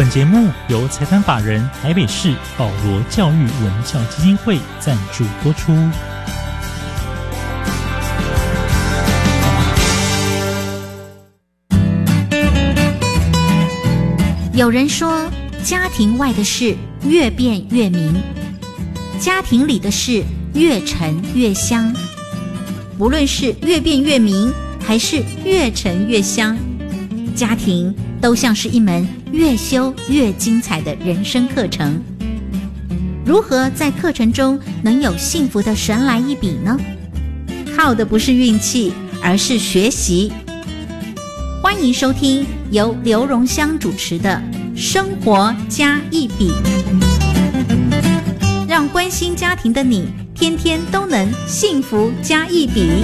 本节目由财团法人台北市保罗教育文教基金会赞助播出。 有人说，家庭外的事越变越明，家庭里的事越沉越香。不论是越变越明，还是越沉越香，家庭都像是一门越修越精彩的人生课程。如何在课程中能有幸福的神来一笔呢？靠的不是运气，而是学习。欢迎收听由刘荣香主持的《生活加一笔》，让关心家庭的你天天都能幸福加一笔。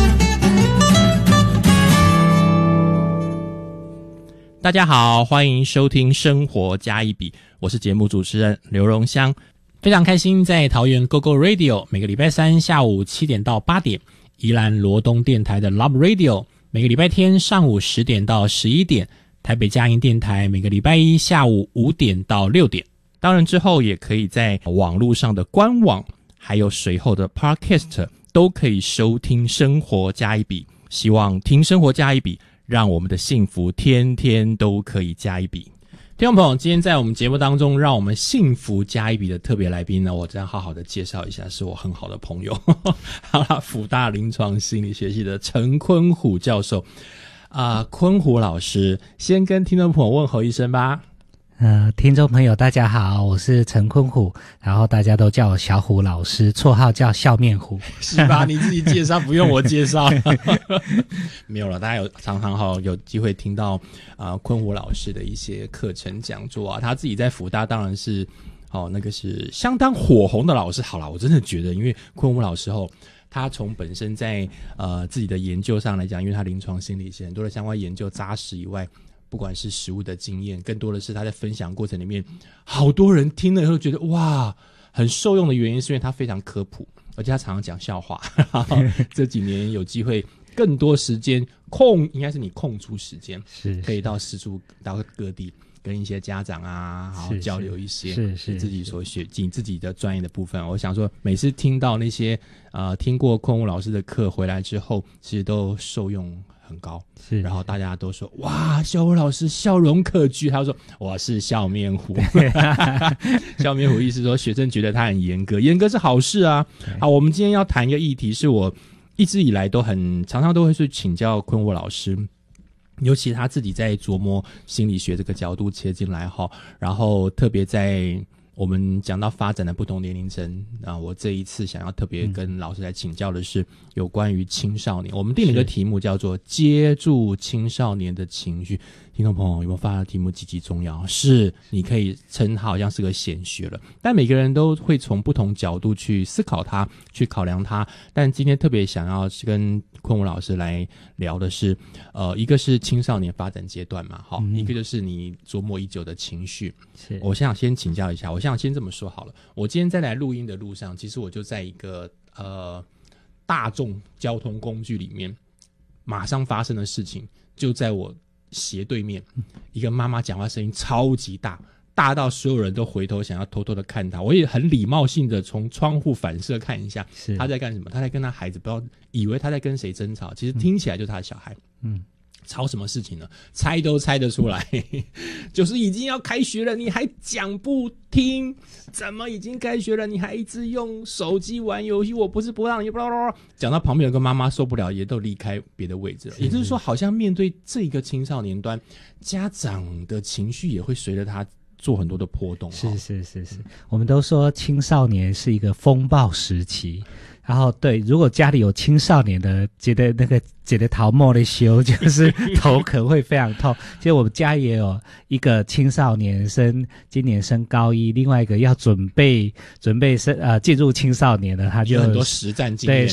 大家好，欢迎收听《生活加一笔》，我是节目主持人刘荣香。非常开心在桃园 GoGo Radio 每个礼拜三下午7点到8点，宜兰罗东电台的 Love Radio 每个礼拜天上午10点到11点，台北佳音电台每个礼拜一下午5点到6点。当然之后也可以在网络上的官网还有随后的 Podcast 都可以收听《生活加一笔》，希望听《生活加一笔》让我们的幸福天天都可以加一笔。听众朋友，今天在我们节目当中，让我们幸福加一笔的特别来宾呢，我这样好好的介绍一下，是我很好的朋友，好啦，辅大临床心理学系的陈坤虎教授。坤虎老师，先跟听众朋友问候一声吧。 听众朋友大家好，我是陈坤虎，然后大家都叫我小虎老师，绰号叫笑面虎。 是吧？你自己介绍，不用我介绍。没有了，大家常常有机会听到坤虎老师的一些课程讲座啊，他自己在辅大当然是那个是相当火红的老师。好啦，我真的觉得，因为坤虎老师他从本身在自己的研究上来讲，因为他临床心理学很多的相关研究扎实以外，不管是实务的经验，更多的是他在分享过程里面，好多人听了以后觉得哇很受用的原因是因为他非常科普，而且他常常讲笑话。这几年有机会更多时间应该是你空出时间，是可以到四处到各地跟一些家长好好交流一些是自己所学尽自己的专业的部分。我想说每次听到那些听过坤虎老师的课回来之后，其实都受用很高，是，然后大家都说哇，小虎老师笑容可掬。他说我是笑面虎。笑面虎意思说学生觉得他很严格，严格是好事啊。好，我们今天要谈一个议题，是我一直以来都常常都会去请教坤虎老师，尤其他自己在琢磨心理学这个角度切进来然后特别在我们讲到发展的不同年龄层我这一次想要特别跟老师来请教的是有关于青少年。我们定了一个题目叫做接住青少年的情绪。听众朋友有没有发现题目极其重要？是，你可以称它好像是个显学了，但每个人都会从不同角度去思考它，去考量它。但今天特别想要跟坤虎老师来聊的是一个是青少年发展阶段嘛，一个就是你琢磨已久的情绪。是，我想先请教一下，我想先这么说好了，我今天在来录音的路上，其实我就在一个大众交通工具里面，马上发生的事情就在我斜对面，一个妈妈讲话声音超级大到所有人都回头想要偷偷的看她。我也很礼貌性的从窗户反射看一下她在干什么，她在跟她孩子，不知道以为她在跟谁争吵，其实听起来就是她的小孩。吵什么事情呢？猜都猜得出来。就是已经要开学了，你还讲不听？怎么已经开学了，你还一直用手机玩游戏？我不是不让你，讲到旁边有个妈妈受不了，也都离开别的位置了。也就是说，好像面对这个青少年端，家长的情绪也会随着他做很多的波动。是， 我们都说青少年是一个风暴时期。然后对，如果家里有青少年的，觉得头毛的修，就是头可能会非常痛。其实我们家也有一个青少年今年升高一，另外一个要准备进入青少年的，他就有很多实战经验。对，